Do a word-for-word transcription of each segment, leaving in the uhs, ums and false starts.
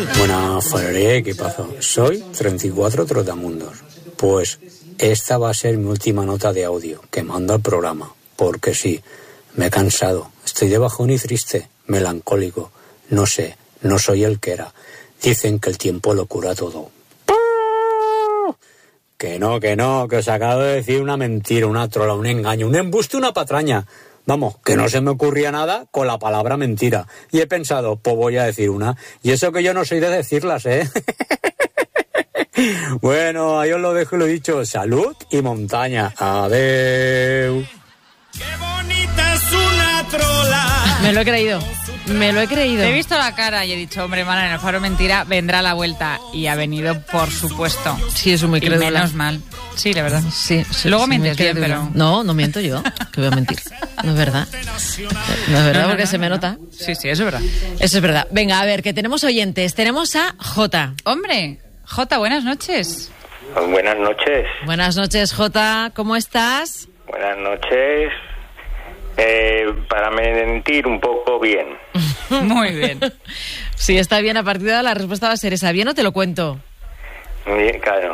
Buenas, Fararé, ¿qué pasa? Soy treinta y cuatro Trotamundos. Pues esta va a ser mi última nota de audio que mando al programa. Porque sí, me he cansado. Estoy de bajón y triste, melancólico. No sé, no soy el que era. Dicen que el tiempo lo cura todo. Que no, que no, que os acabo de decir una mentira, una trola, un engaño, un embuste, una patraña. Vamos, que no se me ocurría nada con la palabra mentira. Y he pensado, pues voy a decir una. Y eso que yo no soy de decirlas, ¿eh? Bueno, ahí os lo dejo y lo he dicho. Salud y montaña. Adeu. Qué bonita es una trola. Me lo he creído. Me lo he creído. Te he visto la cara y he dicho, hombre, Mara, en el Faro Mentira vendrá la vuelta. Y ha venido, por supuesto. Sí, es muy y crédula. menos mal. Sí, la verdad. Sí, sí, Luego sí, mientes bien, crédula. pero... No, no miento yo. Que voy a mentir. No es verdad. No es verdad, No, no, porque no, se me no. nota. Sí, sí, eso es verdad. Eso es verdad. Venga, a ver, que tenemos oyentes. Tenemos a Jota. Hombre, Jota, buenas noches. Buenas noches. Buenas noches, Jota. ¿Cómo estás? Buenas noches. Eh, para mentir un poco bien. Muy bien. Si está bien, a partir de ahora la respuesta va a ser esa. ¿Bien o te lo cuento? Bien, claro.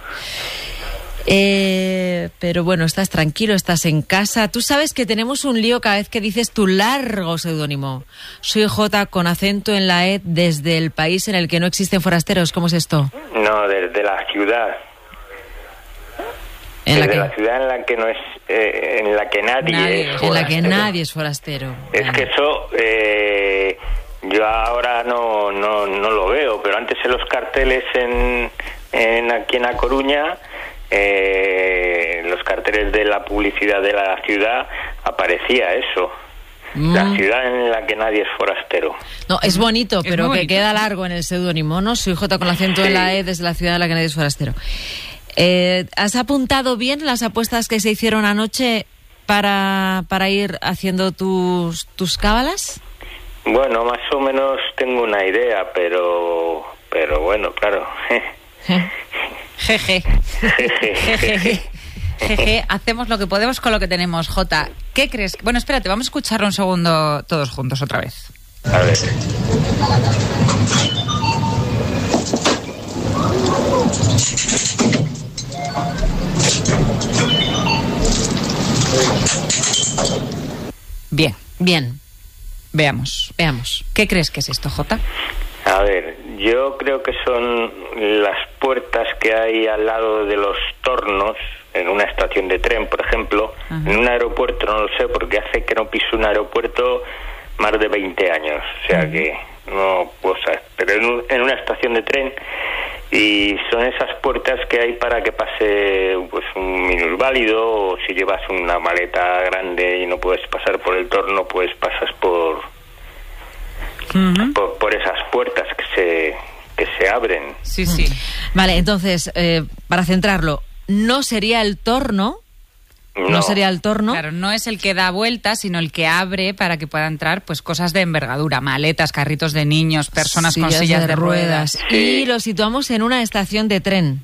Eh, pero bueno, estás tranquilo, estás en casa. Tú sabes que tenemos un lío cada vez que dices tu largo seudónimo. Soy Jota con acento en la E desde el país en el que no existen forasteros. ¿Cómo es esto? No, desde la ciudad. ¿En la desde que? la ciudad en la que no es, eh, en la que nadie, Nadie. es En la que forastero. nadie es forastero. Es que eso eh, yo ahora no, no no lo veo, pero antes en los carteles en, en aquí en A Coruña, eh, los carteles de la publicidad de la ciudad aparecía eso. Mm. La ciudad en la que nadie es forastero. No, es bonito, Es pero muy que bonito. queda largo en el seudónimo, ¿no? Soy Jota con acento Sí. en la E desde la ciudad en la que nadie es forastero. Eh, ¿Has apuntado bien las apuestas que se hicieron anoche para, para ir haciendo tus, tus cábalas? Bueno, más o menos tengo una idea, pero pero bueno, claro. Jeje. Jeje. Jeje. Hacemos lo que podemos con lo que tenemos, Jota. ¿Qué crees? Bueno, espérate, vamos a escucharlo un segundo todos juntos otra vez. A ver. Bien, Bien, veamos. veamos. ¿Qué crees que es esto, Jota? A ver, yo creo que son las puertas que hay al lado de los tornos, en una estación de tren, por ejemplo. Ajá. En un aeropuerto no lo sé, porque hace que no piso un aeropuerto más de veinte años, o sea que no puedo saber. Pero en, un- en una estación de tren, y son esas puertas que hay para que pase pues un minusválido, o si llevas una maleta grande y no puedes pasar por el torno, pues pasas por Ujú. por, por esas puertas que se que se abren. Sí, sí. Vale, entonces, eh, para centrarlo, no sería el torno, no, No, sería el torno. Claro, no es el que da vueltas, sino el que abre para que pueda entrar pues cosas de envergadura, maletas, carritos de niños, personas con sillas de ruedas. Sí. Y lo situamos en una estación de tren.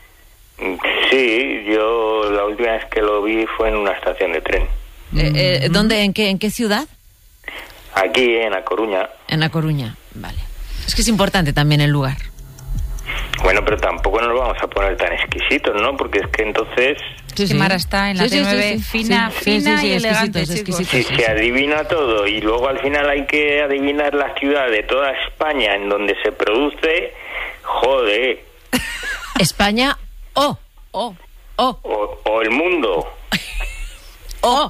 Sí, yo la última vez que lo vi fue en una estación de tren. Eh, eh, ¿Dónde, en qué, en qué ciudad? Aquí en A Coruña. En La Coruña, vale. Es que es importante también el lugar. Bueno, pero tampoco nos vamos a poner tan exquisitos, ¿no? Porque es que entonces, Sí, Que Mara está en la T nueve, fina, fina y elegante, exquisitos, chicos. si exquisitos, sí, se sí. adivina todo y luego al final hay que adivinar la ciudad de toda España en donde se produce, joder, España o, Oh, o, o, o el mundo. o.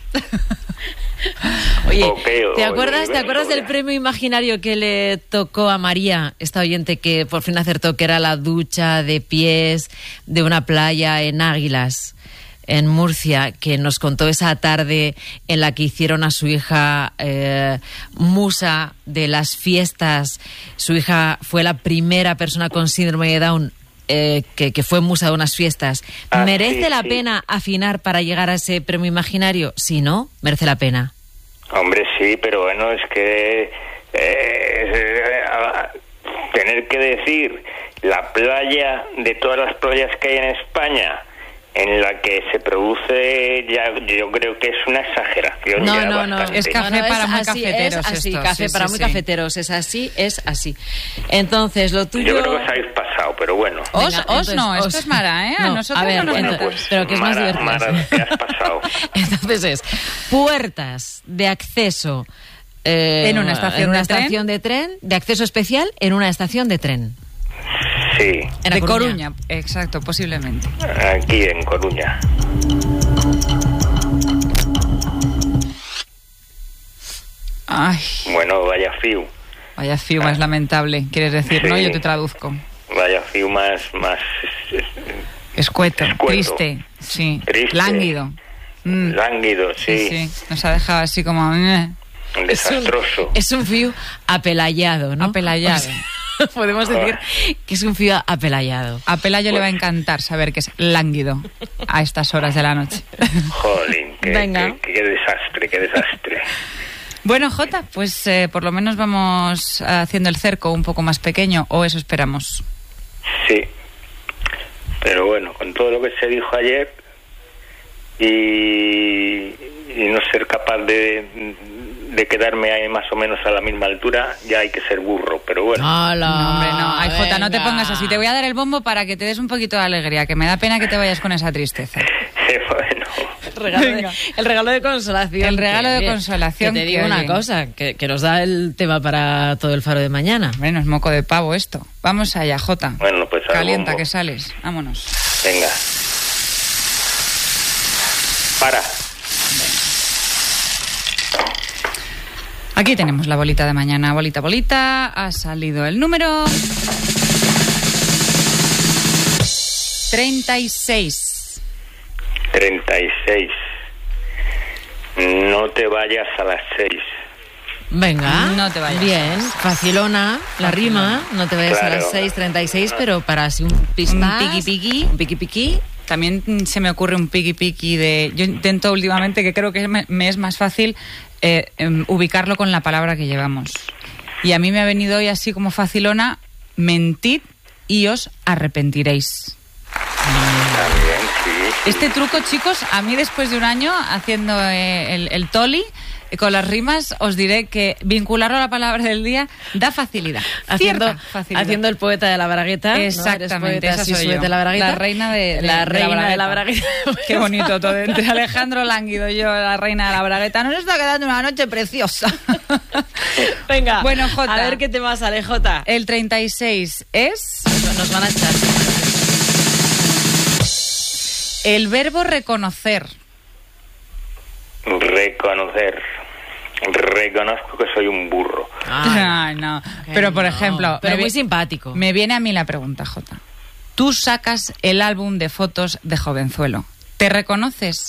Oye, O qué, o ¿te el acuerdas, ¿te universo, acuerdas del ya. premio imaginario que le tocó a María, esta oyente que por fin acertó que era la ducha de pies de una playa en Águilas, en Murcia, que nos contó esa tarde en la que hicieron a su hija eh, musa de las fiestas? Su hija fue la primera persona con síndrome de Down eh, que, que fue musa de unas fiestas. Ah, ¿Merece sí, la sí. pena afinar para llegar a ese premio imaginario? Si no, merece la pena. Hombre, sí, pero bueno, es que eh, eh, a- tener que decir la playa de todas las playas que hay en España en la que se produce, ya yo creo que es una exageración. No, ya no, no. bastante. Es café No, no, para es muy así, cafeteros es así, esto, café sí, para sí, muy sí. cafeteros, es así, es así. Entonces, lo tuyo... Yo creo que os habéis pasado, pero bueno. Os, Venga, os entonces, no, esto os- es Mara, ¿eh? A no, nosotros a ver, no nos bueno, metas. pues, pero que es más Mara, divertido. Mara, te has pasado. Entonces es puertas de acceso eh, En una estación en una de tren. estación de tren, de acceso especial en una estación de tren. Sí, En De A Coruña, exacto, posiblemente. aquí en Coruña. Ay, Bueno, vaya fiu. vaya fiu más lamentable, quieres decir, ¿no? Sí. Yo te traduzco. Vaya fiu más, más eh, Escueto, Escueto. triste, sí. Triste. Lánguido. Mm. lánguido, sí, Sí, sí, nos ha dejado así como... eh. desastroso. Es un fío apelayado, ¿no? Apelayado. O sea, podemos decir que es un fío apelayado. A Pelayo le va a encantar saber que es lánguido a estas horas de la noche. Jolín, qué, Venga. qué- qué desastre, qué desastre. Bueno, Jota, pues eh, por lo menos vamos haciendo el cerco un poco más pequeño, o eso esperamos. Sí, pero bueno, con todo lo que se dijo ayer y, y no ser capaz de, de quedarme ahí más o menos a la misma altura, ya hay que ser burro, pero bueno. ¡Hala! No, hombre, no. Ay, Jota, no te venga. pongas así. Te voy a dar el bombo para que te des un poquito de alegría, que me da pena que te vayas con esa tristeza. Bueno, El regalo, de, Venga. el regalo de consolación. El regalo de que, consolación Que te digo que, una oye. cosa, que, que nos da el tema para todo el faro de mañana. Bueno, es moco de pavo esto. Vamos allá, Jota. bueno, pues al Calienta, bombo. que sales. Vámonos. Venga. Para. Aquí tenemos la bolita de mañana. Bolita, bolita. Ha salido el número... treinta y seis. treinta y seis. No te vayas a las seis. Venga. No te vayas. Bien. Facilona, la rima. No te vayas a Claro. las seis treinta y seis, pero para así un pistás. Un piqui piqui. Un piqui piqui. También mm, se me ocurre un piqui piqui de... Yo intento últimamente, que creo que me, me es más fácil, eh, em, ubicarlo con la palabra que llevamos. Y a mí me ha venido hoy así como facilona, mentid y os arrepentiréis. También, sí. sí. Este truco, chicos, a mí después de un año haciendo eh, el, el toli, eh, con las rimas, os diré que vincularlo a la palabra del día da facilidad. Haciendo, Cierta facilidad. haciendo el poeta de la bragueta. ¿no? Eres Exactamente, poeta, esa sí, soy súbete yo. la bragueta. La reina de, de- la de reina de la bragueta. bragueta. Qué bonito todo. Entre Alejandro Lánguido y yo, la reina de la bragueta. Nos está quedando una noche preciosa. Venga. Bueno, Jota. A ver qué te más sale, Jota. El treinta y seis es Nos van a echar. el verbo reconocer. Reconocer. Reconozco que soy un burro. Ay, no. Pero, por no. ejemplo... Pero me muy vi- simpático. Me viene a mí la pregunta, Jota. Tú sacas el álbum de fotos de jovenzuelo. ¿Te reconoces?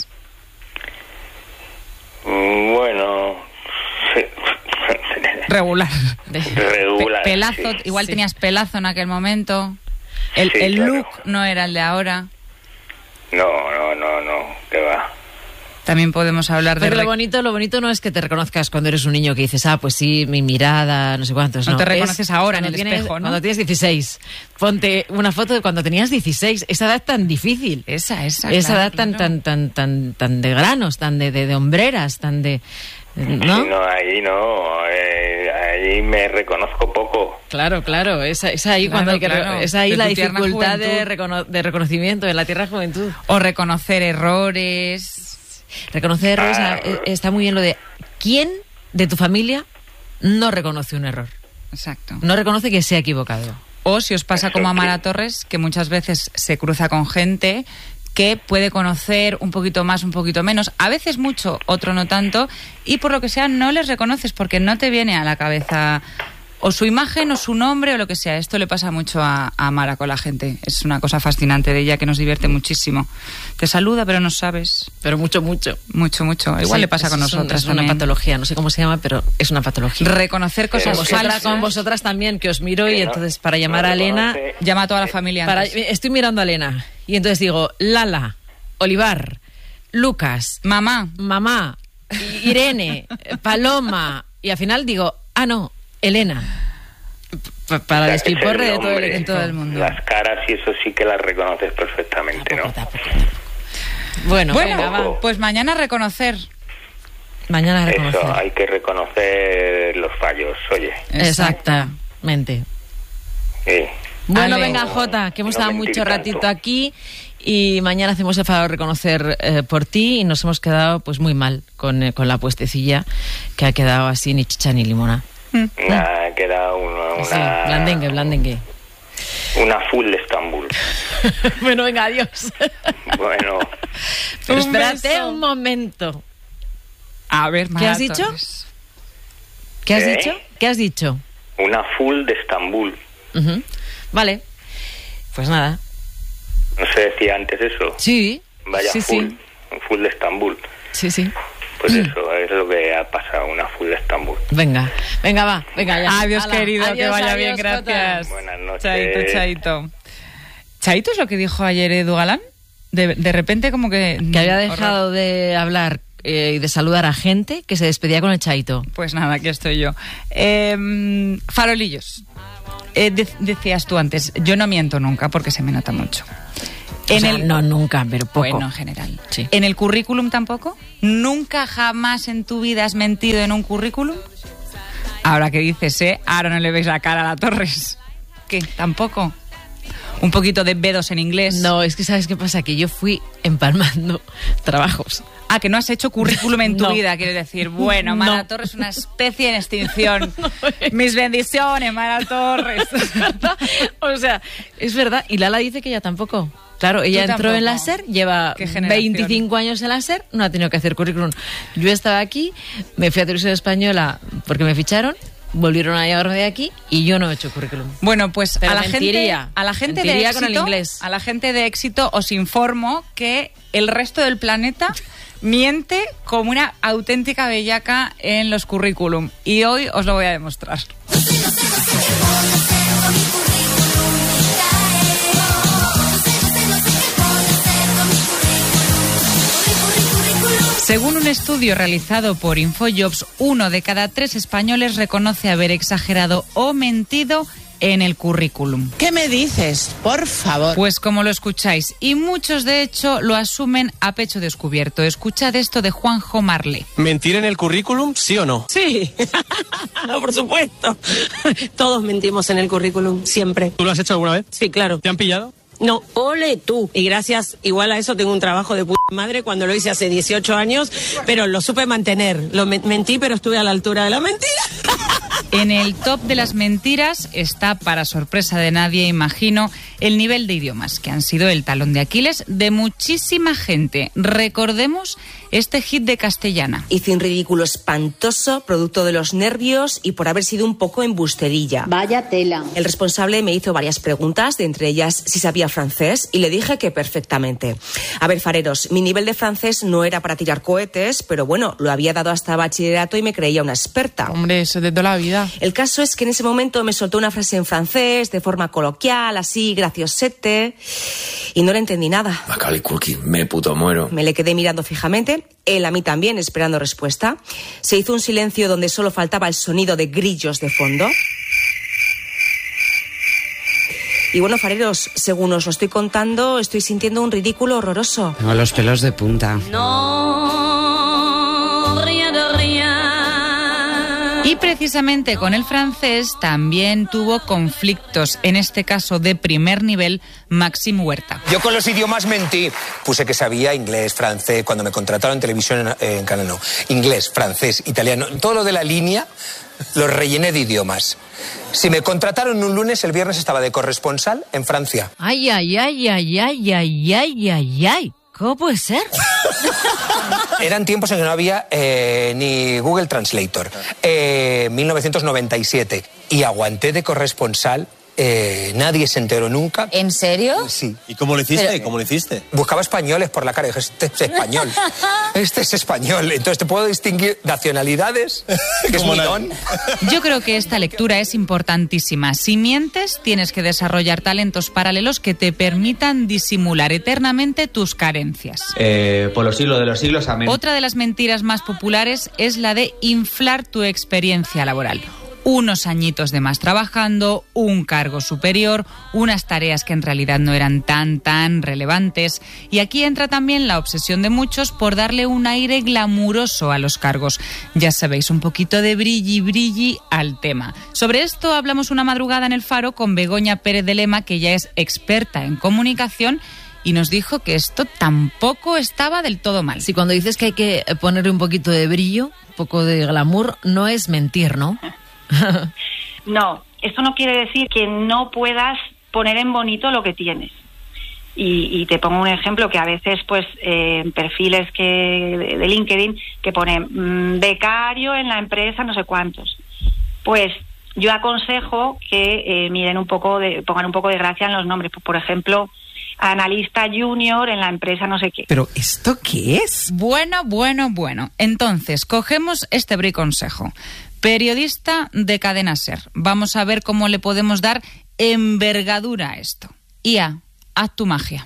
Mm, Bueno, sí. Regular. regular. Pe- pelazo, sí. igual Sí. tenías pelazo en aquel momento. El, Sí, el claro. look no era el de ahora. No, no, no, no, que va. También podemos hablar de... Pero lo rec- bonito, lo bonito no es que te reconozcas cuando eres un niño que dices, ah, pues sí, mi mirada, no sé cuántos. No No, te Es reconoces ahora en cuando el tienes- espejo, ¿no? Cuando tienes dieciséis. Ponte una foto de cuando tenías dieciséis. Esa edad tan difícil. Esa, esa. Esa claro, edad tan, claro. tan, tan, tan, tan de granos, tan de, de, de hombreras, tan de... ¿No? Sí, no, ahí no, eh, ahí me reconozco poco. Claro, claro, es, es ahí Claro, cuando hay que re- claro. es ahí De la tu tierna dificultad de, juventud. recono- de reconocimiento en la tierra juventud. O reconocer errores. Reconocer errores Ah. ah, está muy bien lo de ¿quién de tu familia no reconoce un error? Exacto. No reconoce que se ha equivocado. O si os pasa Eso como a que- Mara Torres, que muchas veces se cruza con gente que puede conocer un poquito más, un poquito menos, a veces mucho, otro no tanto, y por lo que sea no les reconoces porque no te viene a la cabeza o su imagen o su nombre o lo que sea. Esto le pasa mucho a, a Mara con la gente. Es una cosa fascinante de ella que nos divierte muchísimo. Te saluda pero no sabes. Pero mucho, mucho. Mucho, mucho. Igual Sí, le pasa con es un- nosotras Es una también. patología, no sé cómo se llama, pero es una patología. Reconocer Pero cosas sí. Vosotras, falsas. con vosotras también, que os miro y Que no- entonces para llamar no a Elena... reconoce- Llama a toda la familia Para, antes. estoy mirando a Elena y entonces digo, Lala, Olivar, Lucas, Mamá. mamá, Irene, Paloma, y al final digo, ah, no, Elena. P- para O sea, el que es despiporre de todo el, nombre, en todo el mundo. Las caras y eso sí que las reconoces perfectamente, ¿no? Tampoco, tampoco. Bueno, Bueno, venga, va. pues mañana reconocer. Mañana reconocer. Eso, hay que reconocer los fallos, oye. Exactamente. Sí. Bueno, Ale. venga, Jota, que hemos No estado mentir mucho tanto. ratito aquí y mañana hacemos el favor de reconocer eh, por ti y nos hemos quedado pues muy mal con, eh, con la puestecilla que ha quedado así ni chicha ni limona. Una, queda una, una, Sí, blandengue, blandengue. una full de Estambul. Bueno, venga, adiós. Bueno, Pero Un espérate beso. un momento. A ver, ¿Qué has Mara dicho? Torres. ¿Qué has ¿Eh? dicho? ¿Qué has dicho? una full de Estambul. Ujú. Vale. Pues nada. ¿No se decía antes eso? Sí. Vaya sí, full, sí. un full de Estambul. Sí, sí. Pues eso es lo que ha pasado, una full de Estambul. Venga, venga, va, venga ya. Adiós, Hala, querido, que adiós, vaya adiós, bien, Jota. gracias. Buenas noches. Chaito, chaito. ¿Chaito es lo que dijo ayer Edu Galán? De, de repente como que... Que había dejado de hablar eh, y de saludar a gente que se despedía con el chaito. Pues nada, aquí estoy yo. Eh, farolillos. Eh, de- decías tú antes, yo no miento nunca porque se me nota mucho. O sea, no nunca, pero poco. Bueno, en general. Sí. ¿En el currículum tampoco? ¿Nunca jamás en tu vida has mentido en un currículum? Ahora que dices, ¿eh? Ahora no le veis la cara a la Torres. ¿Qué? ¿Tampoco? Un poquito de bedos en inglés. No, es que ¿sabes qué pasa? Que yo fui empalmando trabajos. Ah, que no has hecho currículum en tu No. vida, quiero decir. Bueno, Mara No. Torres es una especie en extinción. No, eh. Mis bendiciones, Mara Torres. O sea, es verdad. Y Lala dice que ella tampoco. Claro, ella Tú entró en la tampoco. SER, lleva ¿Qué generación? veinticinco años en la SER, no ha tenido que hacer currículum. Yo estaba aquí, me fui a Televisión Española porque me ficharon, volvieron a llevarme de aquí y yo no he hecho currículum. Bueno, pues Pero a la gente, mentiría. a la gente de Mentiría éxito, con el inglés. a la gente de éxito os informo que el resto del planeta miente como una auténtica bellaca en los currículum y hoy os lo voy a demostrar. Según un estudio realizado por Infojobs, uno de cada tres españoles reconoce haber exagerado o mentido en el currículum. ¿Qué me dices? Por favor. Pues como lo escucháis, y muchos de hecho lo asumen a pecho descubierto. Escuchad esto de Juanjo Marle. ¿Mentir en el currículum, sí o no? Sí, por supuesto. Todos mentimos en el currículum, siempre. ¿Tú lo has hecho alguna vez? Sí, claro. ¿Te han pillado? No, ole tú. Y gracias, igual a eso tengo un trabajo de puta madre cuando lo hice hace dieciocho años, pero lo supe mantener. Lo me- mentí, pero estuve a la altura de la mentira. En el top de las mentiras está, para sorpresa de nadie, imagino, el nivel de idiomas, que han sido el talón de Aquiles de muchísima gente. Recordemos este hit de Castellana. Hice un ridículo espantoso, producto de los nervios y por haber sido un poco embusterilla. Vaya tela. El responsable me hizo varias preguntas, de entre ellas si sabía francés, y le dije que perfectamente. A ver, fareros, mi nivel de francés no era para tirar cohetes, pero bueno, lo había dado hasta bachillerato y me creía una experta. Hombre, eso es de toda la vida. El caso es que en ese momento me soltó una frase en francés, de forma coloquial, así, graciosete, y no le entendí nada. Macaulay Culkin, me puto muero. Me le quedé mirando fijamente, él a mí también, esperando respuesta. Se hizo un silencio donde solo faltaba el sonido de grillos de fondo. Y bueno, fareros, según os lo estoy contando, estoy sintiendo un ridículo horroroso. Tengo los pelos de punta. No, rien de rien. Y precisamente con el francés también tuvo conflictos, en este caso de primer nivel, Maxim Huerta. Yo con los idiomas mentí. Puse que sabía inglés, francés, cuando me contrataron en televisión en, en Canal No. Inglés, francés, italiano, todo lo de la línea lo rellené de idiomas. Si me contrataron un lunes, el viernes estaba de corresponsal en Francia. Ay, ay, ay, ay, ay, ay, ay, ay, ay. ¿Cómo puede ser? Eran tiempos en que no había eh, ni Google Translator. Eh, mil novecientos noventa y siete. Y aguanté de corresponsal. Eh, nadie se enteró nunca. ¿En serio? Sí. ¿Y cómo lo hiciste? Pero- ¿Cómo lo hiciste? Buscaba españoles por la cara y dije, este es español. Este es español. Entonces te puedo distinguir nacionalidades, que es Como mi nadie. don. Yo creo que esta lectura es importantísima. Si mientes, tienes que desarrollar talentos paralelos que te permitan disimular eternamente tus carencias. Eh, por los siglos de los siglos, amén. Otra de las mentiras más populares es la de inflar tu experiencia laboral. unos añitos de más trabajando, un cargo superior, unas tareas que en realidad no eran tan, tan relevantes. Y aquí entra también la obsesión de muchos por darle un aire glamuroso a los cargos. Ya sabéis, un poquito de brilli, brilli al tema. Sobre esto hablamos una madrugada en El Faro con Begoña Pérez de Lema, que ya es experta en comunicación, y nos dijo que esto tampoco estaba del todo mal. Si cuando dices que hay que ponerle un poquito de brillo, un poco de glamour, no es mentir, ¿no? No, esto no quiere decir que no puedas poner en bonito lo que tienes. Y, y te pongo un ejemplo que a veces, pues, eh, en perfiles que de, de LinkedIn que pone mmm, becario en la empresa no sé cuántos. Pues yo aconsejo que eh, miren un poco de, pongan un poco de gracia en los nombres. Por ejemplo, analista junior en la empresa no sé qué. ¿Pero esto qué es? Bueno, bueno, bueno. Entonces, cogemos este briconsejo. Periodista de Cadena SER. Vamos a ver cómo le podemos dar envergadura a esto. I A, haz tu magia.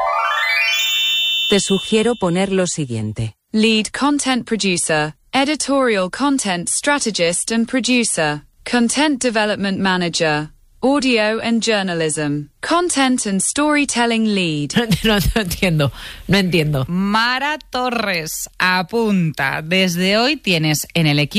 Te sugiero poner lo siguiente. Lead Content Producer, Editorial Content Strategist and Producer, Content Development Manager, Audio and Journalism, Content and Storytelling Lead. No, no entiendo, no entiendo. Mara Torres, apunta. Desde hoy tienes en el equipo